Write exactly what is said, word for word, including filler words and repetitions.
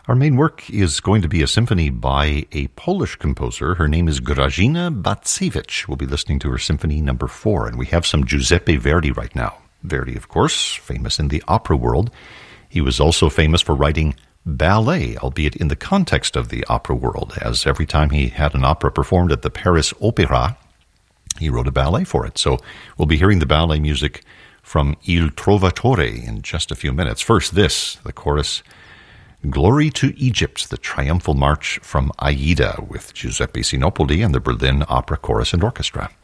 Our main work is going to be a symphony by a Polish composer. Her name is Grażyna Bacewicz. We'll be listening to her symphony number four, and we have some Giuseppe Verdi right now. Verdi, of course, famous in the opera world. He was also famous for writing ballet, albeit in the context of the opera world, as every time he had an opera performed at the Paris Opera, he wrote a ballet for it. So we'll be hearing the ballet music from Il Trovatore in just a few minutes. First, this, the chorus, Glory to Egypt, the triumphal march from Aida with Giuseppe Sinopoli and the Berlin Opera Chorus and Orchestra.